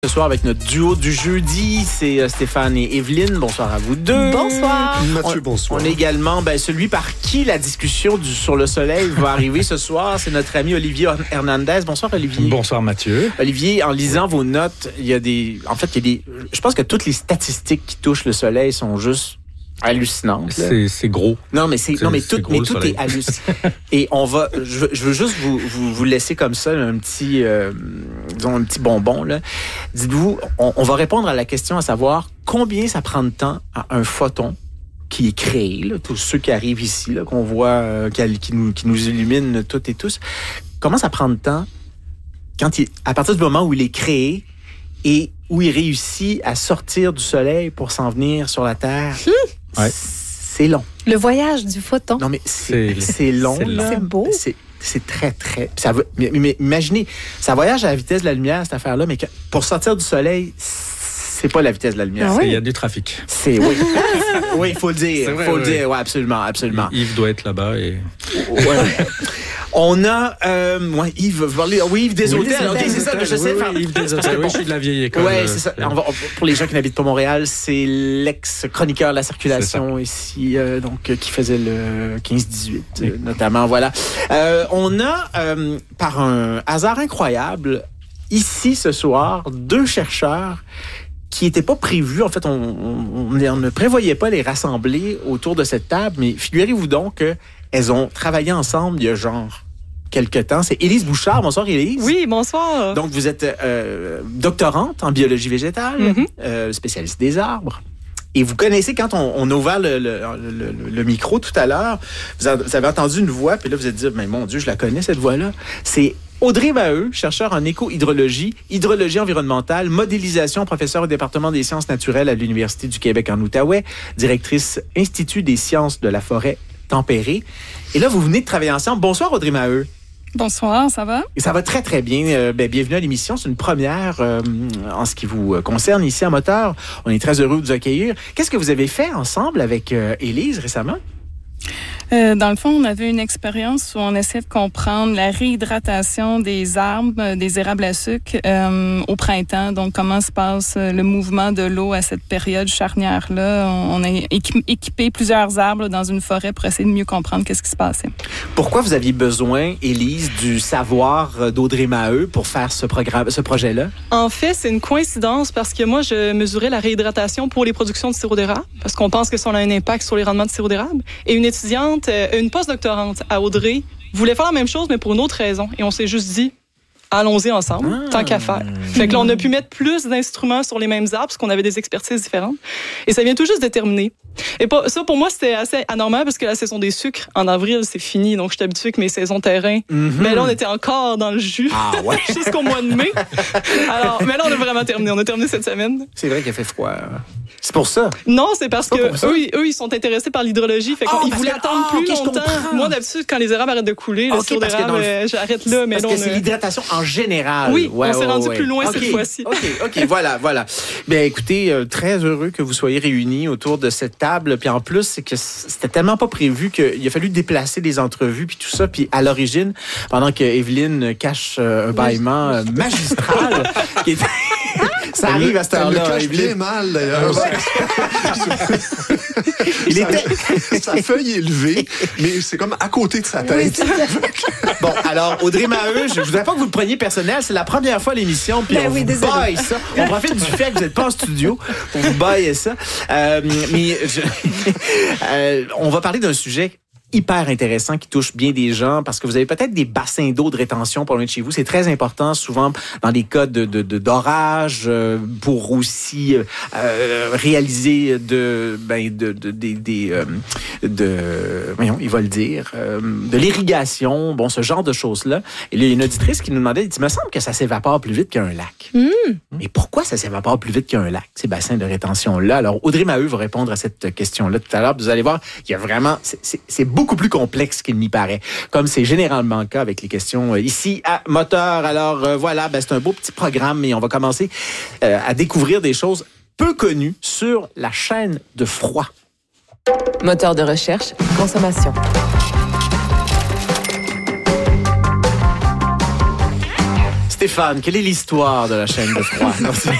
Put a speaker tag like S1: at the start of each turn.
S1: Ce soir avec notre duo du jeudi, c'est Stéphane et Evelyne. Bonsoir à vous deux.
S2: Bonsoir.
S3: Mathieu, bonsoir.
S1: On est également celui par qui la discussion sur le soleil va arriver ce soir. C'est notre ami Olivier Hernandez. Bonsoir Olivier.
S3: Bonsoir Mathieu.
S1: Olivier, en lisant vos notes, je pense que toutes les statistiques qui touchent le soleil sont juste hallucinantes.
S3: C'est gros.
S1: Tout est hallucinant. Et je veux juste vous laisser comme ça un petit bonbon là. Dites-vous, on va répondre à la question à savoir combien ça prend de temps à un photon qui est créé, là, tous ceux qui arrivent ici, là, qu'on voit, qui nous illuminent toutes et tous. Comment ça prend de temps à partir du moment où il est créé et où il réussit à sortir du soleil pour s'en venir sur la Terre?
S3: Ouais.
S1: C'est long.
S2: Le voyage du photon.
S1: Non, mais c'est long.
S2: C'est beau.
S1: C'est très, très... Mais imaginez, ça voyage à la vitesse de la lumière, cette affaire-là, mais pour sortir du soleil, c'est pas la vitesse de la lumière.
S3: Il y a du trafic.
S1: Oui, il faut le dire.
S3: C'est vrai,
S1: faut le dire, ouais, absolument.
S3: Yves doit être là-bas et...
S1: Ouais. On a... Yves, Yves des hôtels. OK, c'est ça que je sais faire.
S3: Yves des hôtels. Oui, je suis de la vieille école.
S1: Oui, c'est ça. Pour les gens qui n'habitent pas Montréal, c'est l'ex-chroniqueur de la circulation ici, qui faisait le 15-18, notamment. Voilà. On a, par un hasard incroyable, ici ce soir, deux chercheurs qui n'étaient pas prévus. En fait, on ne prévoyait pas les rassembler autour de cette table, mais figurez-vous donc qu'elles ont travaillé ensemble il y a quelque temps. C'est Élise Bouchard. Bonsoir, Élise.
S2: Oui, bonsoir.
S1: Donc, vous êtes doctorante en biologie végétale, spécialiste des arbres. Et vous connaissez, quand on a ouvert le micro tout à l'heure, vous avez entendu une voix, puis là, vous êtes dit, mais mon Dieu, je la connais, cette voix-là. C'est Audrey Maheu, chercheur en éco-hydrologie, hydrologie environnementale, modélisation, professeure au département des sciences naturelles à l'Université du Québec en Outaouais, directrice Institut des sciences de la forêt tempérée. Et là, vous venez de travailler ensemble. Bonsoir, Audrey Maheu.
S4: Bonsoir, ça va?
S1: Et ça va très, très bien. Bienvenue à l'émission. C'est une première en ce qui vous concerne ici à Moteur. On est très heureux de vous accueillir. Qu'est-ce que vous avez fait ensemble avec Élise récemment?
S4: Dans le fond, on avait une expérience où on essayait de comprendre la réhydratation des arbres, des érables à sucre au printemps. Donc, comment se passe le mouvement de l'eau à cette période charnière-là. On a équipé plusieurs arbres dans une forêt pour essayer de mieux comprendre qu'est-ce qui se passait.
S1: Pourquoi vous aviez besoin, Élise, du savoir d'Audrey Maheu pour faire ce projet-là?
S5: En fait, c'est une coïncidence parce que moi, je mesurais la réhydratation pour les productions de sirop d'érable parce qu'on pense que ça a un impact sur les rendements de sirop d'érable. Et une étudiante, une postdoctorante à Audrey, voulait faire la même chose, mais pour une autre raison. Et on s'est juste dit, allons-y ensemble, tant qu'à faire. Fait que là, on a pu mettre plus d'instruments sur les mêmes arbres parce qu'on avait des expertises différentes. Et ça vient tout juste de terminer. Et ça, pour moi, c'était assez anormal parce que la saison des sucres, en avril, c'est fini. Donc, je suis habituée avec mes saisons terrain. Mais là, on était encore dans le jus.
S1: Ah ouais?
S5: Jusqu'au mois de mai. Alors, mais là, on a vraiment terminé. On a terminé cette semaine.
S1: C'est vrai qu'il a fait froid. C'est pour ça?
S5: Non, c'est parce que eux, ils sont intéressés par l'hydrologie. Fait qu'ils voulaient attendre plus longtemps. Moi, d'habitude, quand les érables arrêtent de couler, le sirop d'érable, j'arrête là. Mais
S1: parce que c'est l'hydratation en général.
S5: Oui, on s'est rendu plus loin cette fois-ci.
S1: OK, voilà. Bien, écoutez, très heureux que vous soyez réunis autour de cette table. Puis en plus, c'est que c'était tellement pas prévu qu'il a fallu déplacer des entrevues puis tout ça. Puis à l'origine, pendant que Evelyne cache un bâillement magistral, qui était... Ça arrive à cette heure-là.
S3: Elle le cache bien mal, d'ailleurs. Sa feuille est levée, mais c'est comme à côté de sa tête.
S1: Bon, alors, Audrey Maheu, je voudrais pas que vous le preniez personnel. C'est la première fois à l'émission, puis on vous baille ça. On profite du fait que vous n'êtes pas en studio pour vous bailler ça. On va parler d'un sujet hyper intéressant qui touche bien des gens parce que vous avez peut-être des bassins d'eau de rétention pas loin de chez vous. C'est très important, souvent dans des cas d'orage, pour aussi réaliser de l'irrigation, bon, ce genre de choses-là. Et là, il y a une auditrice qui nous demandait, il me semble que ça s'évapore plus vite qu'un lac. Mais pourquoi ça s'évapore plus vite qu'un lac, ces bassins de rétention-là? Alors, Audrey Maheu va répondre à cette question-là tout à l'heure. Vous allez voir, il y a vraiment, c'est beaucoup plus complexe qu'il n'y paraît, comme c'est généralement le cas avec les questions ici à Moteur. Alors voilà, c'est un beau petit programme et on va commencer à découvrir des choses peu connues sur la chaîne de froid.
S6: Moteur de recherche, consommation.
S1: Stéphane, quelle est l'histoire de la chaîne de froid? Non,